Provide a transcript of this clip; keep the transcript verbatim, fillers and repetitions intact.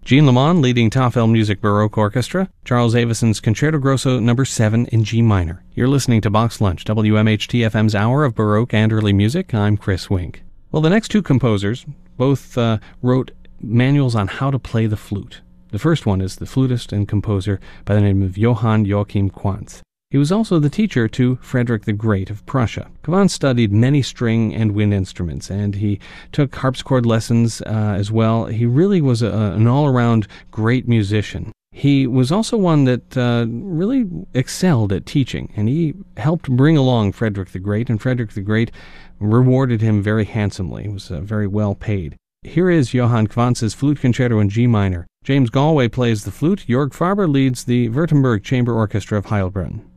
Jean Lamont leading Tafel Music Baroque Orchestra, Charles Avison's Concerto Grosso number seven in G minor. You're listening to Box Lunch, W M H T F M's hour of Baroque and early music. I'm Chris Wink. Well, the next two composers both uh, wrote manuals on how to play the flute. The first one is the flutist and composer by the name of Johann Joachim Quantz. He was also the teacher to Frederick the Great of Prussia. Quantz studied many string and wind instruments, and he took harpsichord lessons uh, as well. He really was a, an all-around great musician. He was also one that uh, really excelled at teaching, and he helped bring along Frederick the Great, and Frederick the Great rewarded him very handsomely. He was uh, very well paid. Here is Johann Quantz's Flute Concerto in G minor. James Galway plays the flute. Jörg Farber leads the Württemberg Chamber Orchestra of Heilbronn.